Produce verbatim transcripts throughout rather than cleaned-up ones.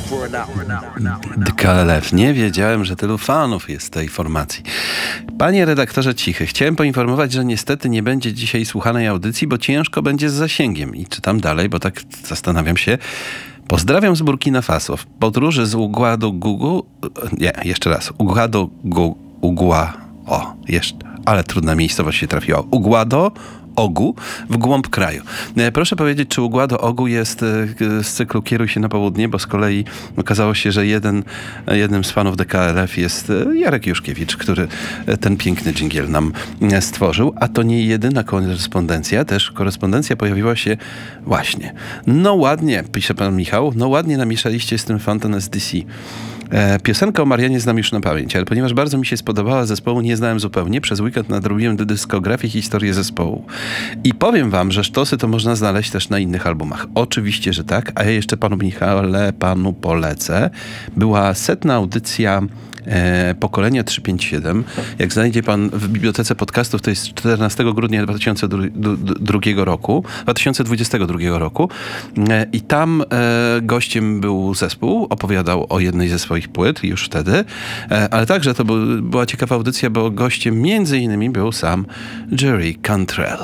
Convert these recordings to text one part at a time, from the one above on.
The K L F. Nie wiedziałem, że tylu fanów jest tej formacji. Panie redaktorze Cichy, chciałem poinformować, że niestety nie będzie dzisiaj słuchanej audycji, bo ciężko będzie z zasięgiem. I czytam dalej, bo tak zastanawiam się. Pozdrawiam z Burkina Faso. W podróży z Ouagadougou... Nie, jeszcze raz. Ouagadougou... Ugła... O, jeszcze... Ale trudna miejscowość się trafiła. Ugłado... Ogu w głąb kraju. Proszę powiedzieć, czy Ugłado Ogu jest z cyklu Kieruj się na południe, bo z kolei okazało się, że jeden, jednym z fanów D K L F jest Jarek Juszkiewicz, który ten piękny dżingiel nam stworzył, a to nie jedyna korespondencja, też korespondencja pojawiła się właśnie. No ładnie, pisze pan Michał, no ładnie namieszaliście z tym Fountain S D C. E, piosenkę o Marianie znam już na pamięć, ale ponieważ bardzo mi się spodobała, zespołu nie znałem zupełnie. Przez weekend nadrobiłem do dyskografii historię zespołu. I powiem wam, że sztosy to można znaleźć też na innych albumach. Oczywiście, że tak. A ja jeszcze panu Michale, panu polecę. Była setna audycja e, Pokolenia trzysta pięćdziesiąt siedem. Jak znajdzie pan w bibliotece podcastów, to jest czternastego grudnia dwa tysiące drugiego roku, dwa tysiące dwudziestego drugiego roku. E, I tam e, gościem był zespół, opowiadał o jednej ze swoich płyt już wtedy, e, ale także to był, była ciekawa audycja, bo gościem między innymi był sam Jerry Cantrell.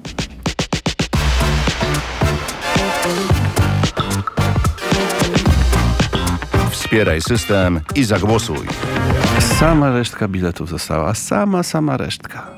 Wspieraj system i zagłosuj. Sama resztka biletów została. Sama, sama resztka.